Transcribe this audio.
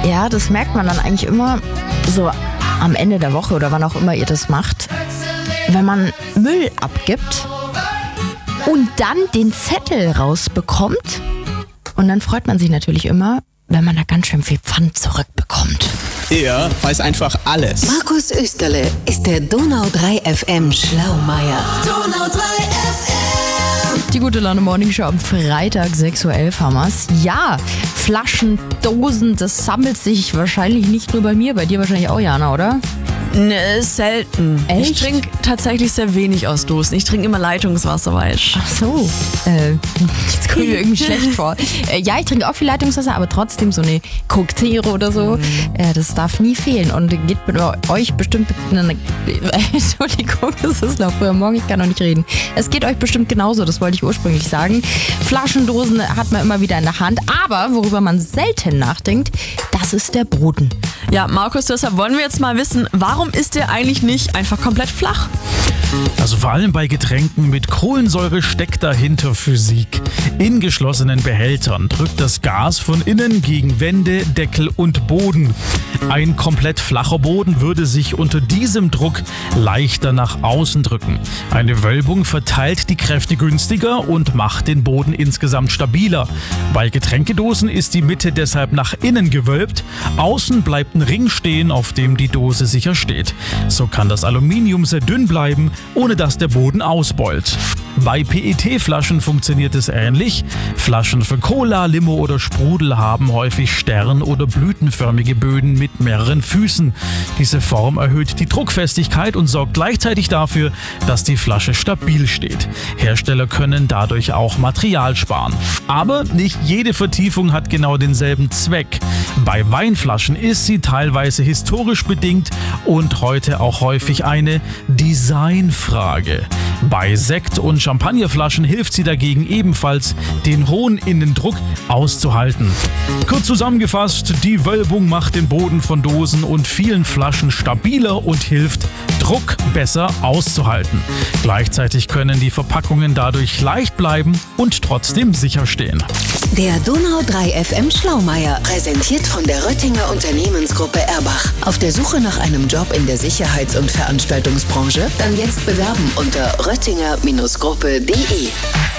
Ja, das merkt man dann eigentlich immer so am Ende der Woche oder wann auch immer ihr das macht, wenn man Müll abgibt und dann den Zettel rausbekommt. Und dann freut man sich natürlich immer, wenn man da ganz schön viel Pfand zurückbekommt. Er weiß einfach alles. Markus Österle ist der Donau 3 FM Schlaumeier. Donau 3 FM. Die gute Laune Morning Show am Freitag, 6.11 Uhr haben wir's. Ja, Flaschen, Dosen, das sammelt sich wahrscheinlich nicht nur bei mir, bei dir wahrscheinlich auch, Jana, oder? Ne, selten. Echt? Ich trinke tatsächlich sehr wenig aus Dosen. Ich trinke immer Leitungswasser, weißt du. Ach so, jetzt komme ich mir irgendwie schlecht vor. Ja, ich trinke auch viel Leitungswasser, aber trotzdem so eine Coke Zero oder so, das darf nie fehlen. Und geht mit euch bestimmt... Entschuldigung, das ist noch früher morgen, ich kann noch nicht reden. Es geht euch bestimmt genauso, das wollte ich ursprünglich sagen. Flaschendosen hat man immer wieder in der Hand, aber worüber man selten nachdenkt, das ist der Boden. Ja, Markus, deshalb wollen wir jetzt mal wissen, warum ist der eigentlich nicht einfach komplett flach? Also vor allem bei Getränken mit Kohlensäure steckt dahinter Physik. In geschlossenen Behältern drückt das Gas von innen gegen Wände, Deckel und Boden. Ein komplett flacher Boden würde sich unter diesem Druck leichter nach außen drücken. Eine Wölbung verteilt die Kräfte günstiger und macht den Boden insgesamt stabiler. Bei Getränkedosen ist die Mitte deshalb nach innen gewölbt. Außen bleibt ein Ring stehen, auf dem die Dose sicher steht. So kann das Aluminium sehr dünn bleiben, ohne dass der Boden ausbeult. Bei PET-Flaschen funktioniert es ähnlich. Flaschen für Cola, Limo oder Sprudel haben häufig stern- oder blütenförmige Böden mit mehreren Füßen. Diese Form erhöht die Druckfestigkeit und sorgt gleichzeitig dafür, dass die Flasche stabil steht. Hersteller können dadurch auch Material sparen. Aber nicht jede Vertiefung hat genau denselben Zweck. Bei Weinflaschen ist sie teilweise historisch bedingt und heute auch häufig eine Designfrage. Bei Sekt- und Champagnerflaschen hilft sie dagegen ebenfalls, den hohen Innendruck auszuhalten. Kurz zusammengefasst, die Wölbung macht den Boden von Dosen und vielen Flaschen stabiler und hilft, Druck besser auszuhalten. Gleichzeitig können die Verpackungen dadurch leicht bleiben und trotzdem sicher stehen. Der Donau 3 FM Schlaumeier, präsentiert von der Röttinger Unternehmensgruppe Erbach. Auf der Suche nach einem Job in der Sicherheits- und Veranstaltungsbranche? Dann jetzt bewerben unter röttinger-gruppe.de.